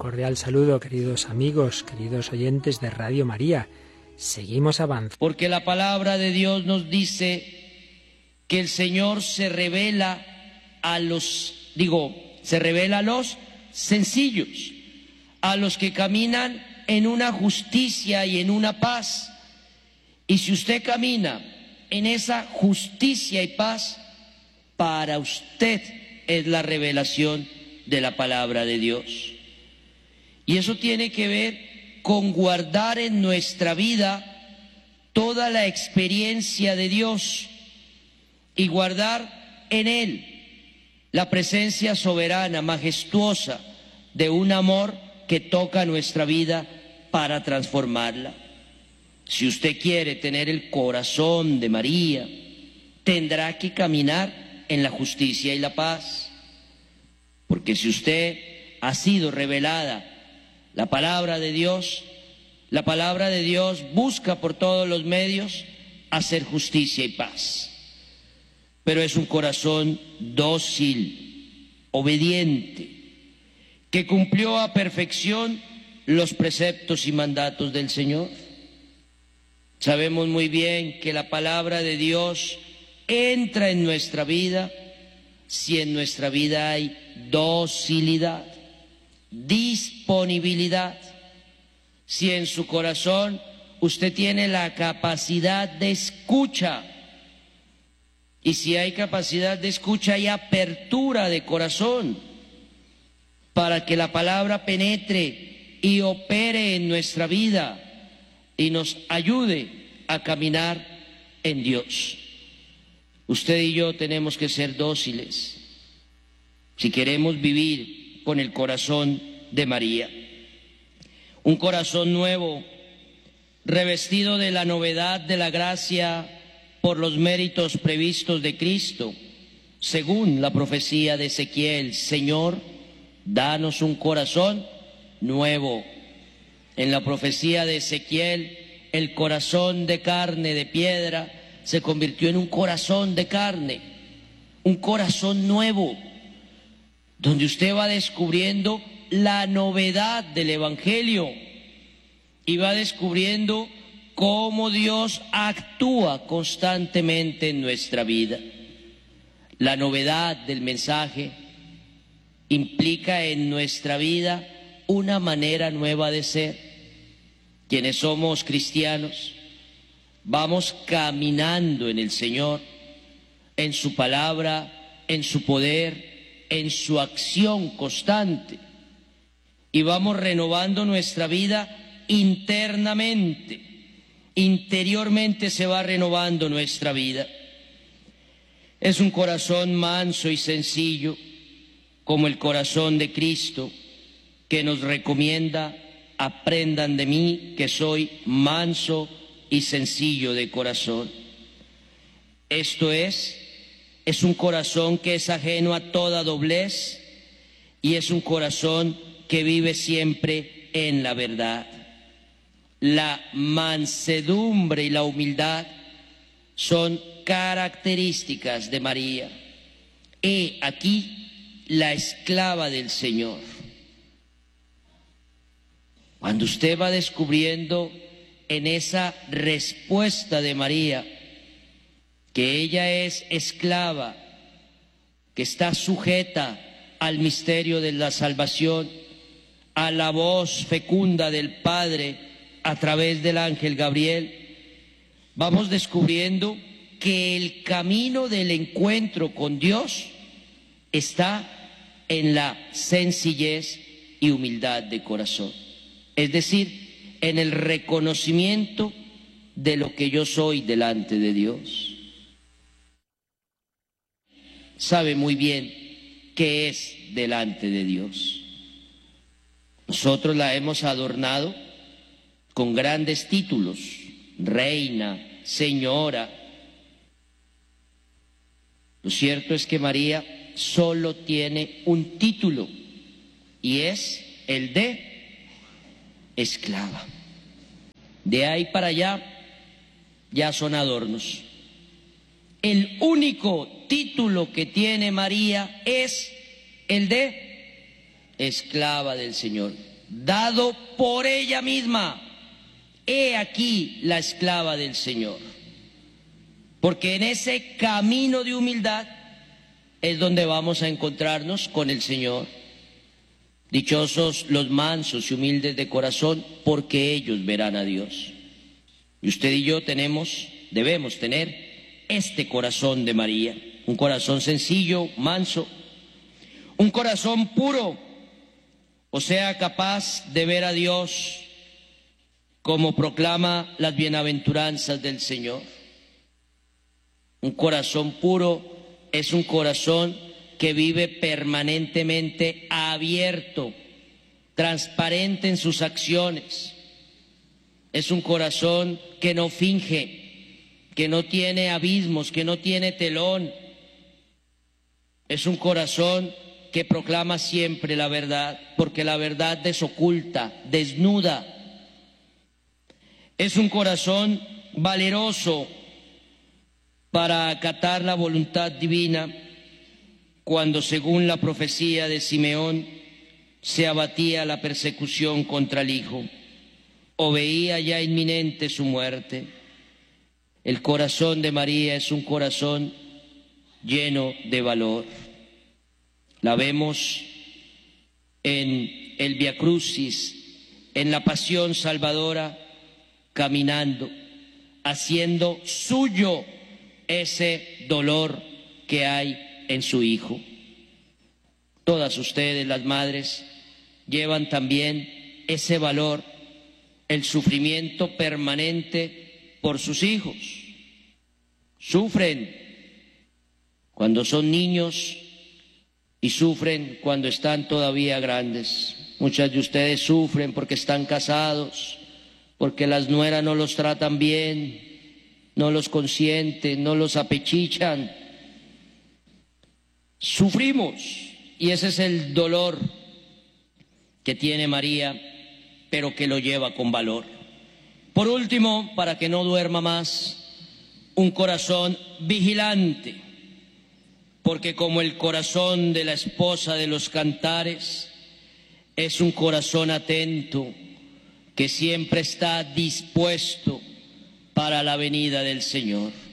cordial saludo, queridos amigos, queridos oyentes de Radio María. Seguimos avanzando. Porque la palabra de Dios nos dice que el Señor se revela a los sencillos, a los que caminan en una justicia y en una paz. Y si usted camina en esa justicia y paz, para usted es la revelación de la palabra de Dios. Y eso tiene que ver con guardar en nuestra vida toda la experiencia de Dios y guardar en Él la presencia soberana, majestuosa de un amor que toca nuestra vida para transformarla. Si usted quiere tener el corazón de María, tendrá que caminar en la justicia y la paz. Porque si usted ha sido revelada la palabra de Dios busca por todos los medios hacer justicia y paz. Pero es un corazón dócil, obediente, que cumplió a perfección los preceptos y mandatos del Señor. Sabemos muy bien que la palabra de Dios entra en nuestra vida si en nuestra vida hay docilidad, disponibilidad, si en su corazón usted tiene la capacidad de escucha, y si hay capacidad de escucha hay apertura de corazón para que la palabra penetre y opere en nuestra vida y nos ayude a caminar en Dios. Usted y yo tenemos que ser dóciles si queremos vivir con el corazón de María. Un corazón nuevo, revestido de la novedad de la gracia por los méritos previstos de Cristo, según la profecía de Ezequiel: Señor, danos un corazón nuevo. En la profecía de Ezequiel, el corazón de carne, de piedra, se convirtió en un corazón de carne, un corazón nuevo, donde usted va descubriendo la novedad del Evangelio y va descubriendo cómo Dios actúa constantemente en nuestra vida. La novedad del mensaje implica en nuestra vida una manera nueva de ser. Quienes somos cristianos vamos caminando en el Señor, en su palabra, en su poder, en su acción constante, y vamos renovando nuestra vida internamente. Interiormente se va renovando nuestra vida. Es un corazón manso y sencillo, como el corazón de Cristo, que nos recomienda: aprendan de mí, que soy manso y sencillo de corazón. Esto es un corazón que es ajeno a toda doblez y es un corazón que vive siempre en la verdad. La mansedumbre y la humildad son características de María. He aquí la esclava del Señor. Cuando usted va descubriendo en esa respuesta de María que ella es esclava, que está sujeta al misterio de la salvación, a la voz fecunda del Padre a través del ángel Gabriel, vamos descubriendo que el camino del encuentro con Dios está en la sencillez y humildad de corazón. Es decir, en el reconocimiento de lo que yo soy delante de Dios. Sabe muy bien qué es delante de Dios. Nosotros la hemos adornado con grandes títulos: reina, señora. Lo cierto es que María solo tiene un título, y es el de esclava. De ahí para allá ya son adornos. El único título que tiene María es el de esclava del Señor. dado por ella misma. He aquí la esclava del Señor. Porque en ese camino de humildad es donde vamos a encontrarnos con el Señor. Dichosos los mansos y humildes de corazón, porque ellos verán a Dios. Y usted y yo debemos tener este corazón de María, un corazón sencillo, manso, un corazón puro, o sea, capaz de ver a Dios como proclama las bienaventuranzas del Señor. Un corazón puro es un corazón que vive permanentemente abierto, transparente en sus acciones. Es un corazón que no finge, que no tiene abismos, que no tiene telón. Es un corazón que proclama siempre la verdad, porque la verdad desoculta, desnuda. Es un corazón valeroso para acatar la voluntad divina, cuando, según la profecía de Simeón, se abatía la persecución contra el Hijo, o veía ya inminente su muerte. El corazón de María es un corazón lleno de valor. La vemos en el Via Crucis, en la Pasión Salvadora, caminando, haciendo suyo ese dolor que hay en su Hijo. Todas ustedes, las madres, llevan también ese valor, el sufrimiento permanente por sus hijos. Sufren cuando son niños y sufren cuando están todavía grandes. Muchas de ustedes sufren porque están casados, porque las nueras no los tratan bien, no los consienten, no los apechichan. Sufrimos, y ese es el dolor que tiene María, pero que lo lleva con valor. Por último, para que no duerma más, un corazón vigilante, porque como el corazón de la esposa de los cantares, es un corazón atento que siempre está dispuesto para la venida del Señor.